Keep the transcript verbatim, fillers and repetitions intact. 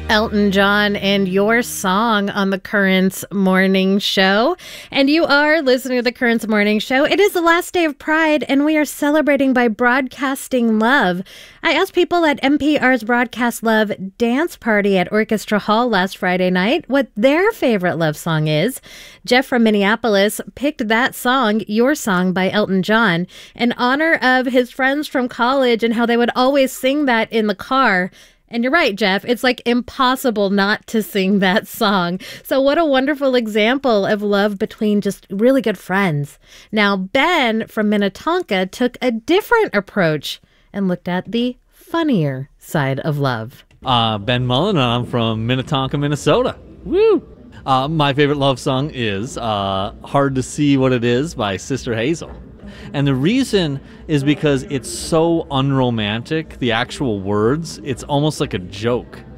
Elton John and Your Song on the Currents Morning Show. And you are listening to the Currents Morning Show. It is the last day of Pride, and we are celebrating by broadcasting love. I asked people at N P R's Broadcast Love dance party at Orchestra Hall last Friday night what their favorite love song is. Jeff from Minneapolis picked that song, Your Song by Elton John, in honor of his friends from college and how they would always sing that in the car. And you're right, Jeff. It's like impossible not to sing that song. So what a wonderful example of love between just really good friends. Now, Ben from Minnetonka took a different approach and looked at the funnier side of love. Uh, Ben Mullen, and I'm from Minnetonka, Minnesota. Woo! Uh, my favorite love song is uh, Hard to See What It Is by Sister Hazel. And the reason is because it's so unromantic, the actual words, it's almost like a joke.